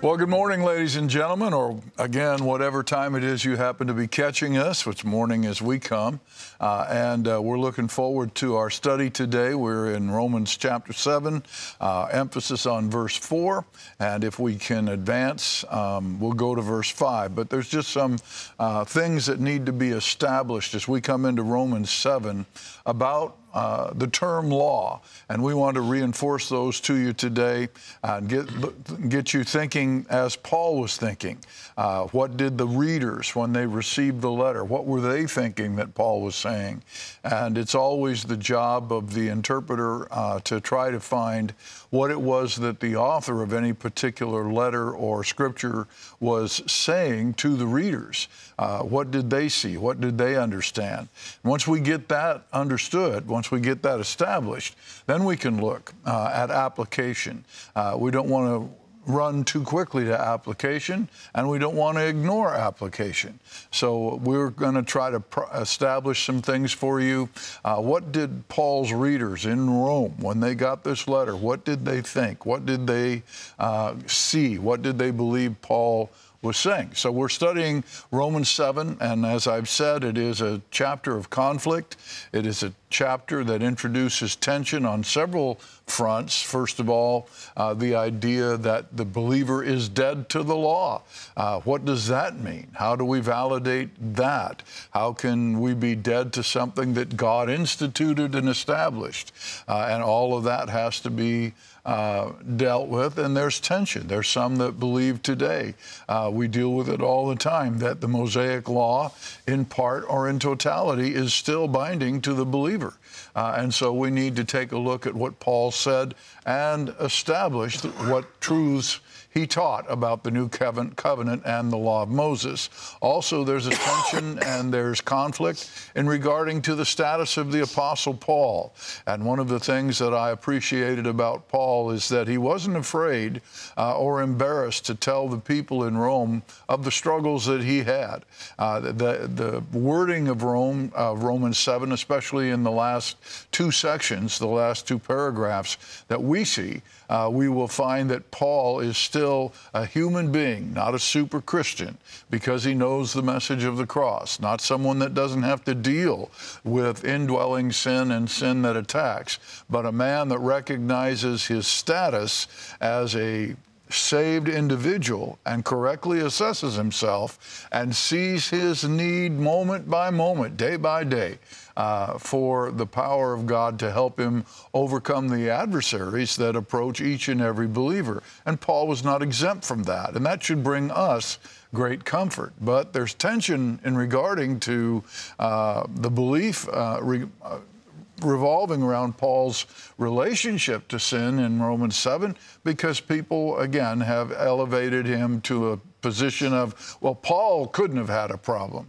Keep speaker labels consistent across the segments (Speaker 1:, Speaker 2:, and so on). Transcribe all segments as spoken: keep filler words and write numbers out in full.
Speaker 1: Well, good morning, ladies and gentlemen, or again, whatever time it is you happen to be catching us, which morning as we come. Uh, and uh, we're looking forward to our study today. We're in Romans chapter seven, uh, emphasis on verse four. And if we can advance, um, we'll go to verse five. But there's just some uh, things that need to be established as we come into Romans seven about Uh, the term law, and we want to reinforce those to you today and get get you thinking as Paul was thinking. Uh, what did the readers, when they received the letter, what were they thinking that Paul was saying? And it's always the job of the interpreter uh, to try to find what it was that the author of any particular letter or scripture was saying to the readers. Uh, what did they see? What did they understand? Once we get that understood, once we get that established, then we can look uh, at application. Uh, we don't want to run too quickly to application, and we don't want to ignore application. So we're going to try to pr- establish some things for you. Uh, what did Paul's readers in Rome, when they got this letter, what did they think? What did they uh, see? What did they believe Paul was saying? So we're studying Romans seven, and as I've said, it is a chapter of conflict. It is a chapter that introduces tension on several fronts. First of all, uh, the idea that the believer is dead to the law. Uh, what does that mean? How do we validate that? How can we be dead to something that God instituted and established? Uh, and all of that has to be Uh, dealt with, and there's tension. There's some that believe today, uh, we deal with it all the time, that the Mosaic law, in part or in totality, is still binding to the believer. Uh, and so we need to take a look at what Paul said and establish what truths he taught about the new covenant and the law of Moses. Also, there's a tension and there's conflict in regarding to the status of the Apostle Paul. And one of the things that I appreciated about Paul is that he wasn't afraid uh, or embarrassed to tell the people in Rome of the struggles that he had. Uh, the, the wording of Rome, uh, Romans seven, especially in the last two sections, the last two paragraphs that we see, uh, we will find that Paul is still a human being, not a super Christian, because he knows the message of the cross, not someone that doesn't have to deal with indwelling sin and sin that attacks, but a man that recognizes his status as a saved individual and correctly assesses himself and sees his need moment by moment, day by day, uh, for the power of God to help him overcome the adversaries that approach each and every believer. And Paul was not exempt from that, and that should bring us great comfort. But there's tension in regarding to uh, the belief uh, re- uh, revolving around Paul's relationship to sin in Romans seven, because people, again, have elevated him to a position of, well, Paul couldn't have had a problem.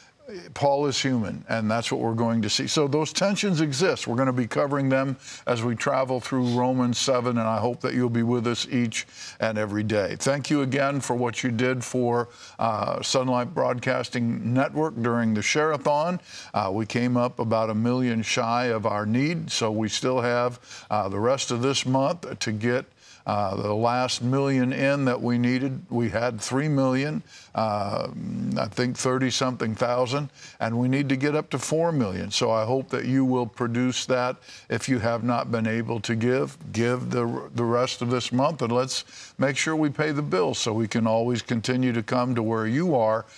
Speaker 1: Paul is human, and that's what we're going to see. So those tensions exist. We're going to be covering them as we travel through Romans seven, and I hope that you'll be with us each and every day. Thank you again for what you did for uh, Sunlight Broadcasting Network during the Share-a-thon. Uh, we came up about a million shy of our need, so we still have uh, the rest of this month to get Uh, the last million in that we needed. We had three million, uh, I think thirty-something thousand, and we need to get up to four million. So I hope that you will produce that. If you have not been able to give, give the, the rest of this month, and let's make sure we pay the bills so we can always continue to come to where you are